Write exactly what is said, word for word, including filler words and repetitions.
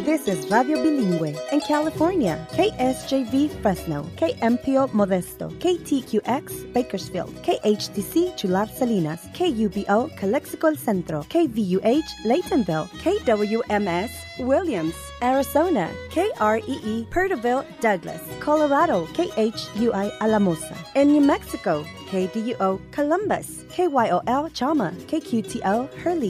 This is Radio Bilingüe in California, K S J V Fresno, K M P O Modesto, K T Q X Bakersfield, K H T C Chular Salinas, K U B O Calexico Centro, K V U H Laytonville, K W M S Williams, Arizona, K R E E Perterville Douglas, Colorado, K H U I Alamosa, in New Mexico, K D U O Columbus, K Y O L Chama, K Q T O Hurley,